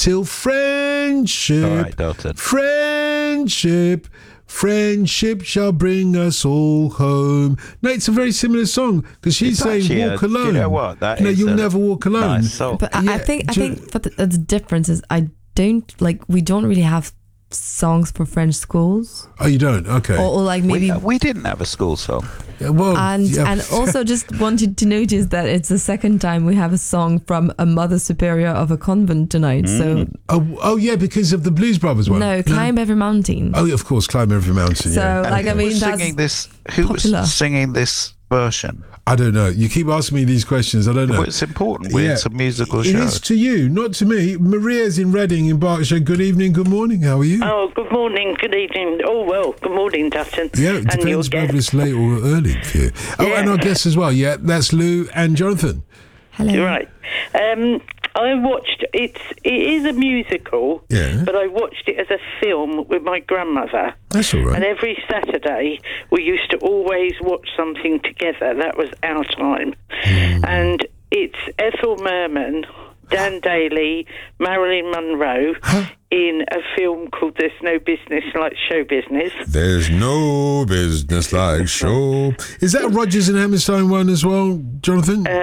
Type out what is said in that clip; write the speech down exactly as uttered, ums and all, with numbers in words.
till friendship. All right, Dalton. Friendship. Friendship shall bring us all home. No, it's a very similar song because she's It's saying actually walk a- alone. you know what? That no, is you'll a never walk alone. nice song. But I, I Yeah, think I do you- think but the, the difference is I don't like we don't really have songs for French schools Oh, you don't? Okay. or, or like maybe we, we didn't have a school song. Yeah, well, and yeah. and also just wanted to notice that it's the second time we have a song from a Mother Superior of a convent tonight. So oh, oh, yeah, because of the Blues Brothers one. no, Climb Every Mountain. Oh, yeah, of course, Climb Every Mountain. So, yeah. like, I who mean, was that's singing this? Who popular. was singing this version? I don't know. You keep asking me these questions. I don't know. Well, it's important. We're Yeah. It's a musical It show. is to you, not to me. Maria's in Reading in Berkshire. Good evening, good morning. How are you? Oh, good morning, good evening. Oh, well, good morning, Dutton. Yeah, it and your depends whether guest. it's late or early for you. Oh, Yeah. and our guests as well. Yeah, that's Lou and Jonathan. hello. Right. Um, I watched, it's, it is a musical, Yeah. but I watched it as a film with my grandmother. That's all And right. every Saturday, we used to always watch something together. That was our time. Hmm. And it's Ethel Merman, Dan Daly, Marilyn Monroe in a film called There's No Business Like Show Business. There's no business like show. Is that Rogers and Hammerstein one as well, Jonathan? Uh,